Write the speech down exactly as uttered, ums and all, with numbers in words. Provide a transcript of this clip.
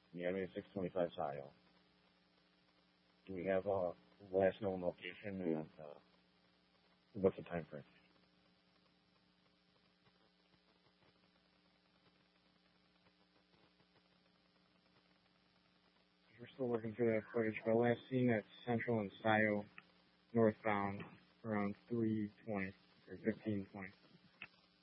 Miami six twenty-five Sayo. Do we have a last known location and uh, what's the time frame? We're still working through that footage, but last seen at Central and Sayo northbound around three twenty or fifteen twenty.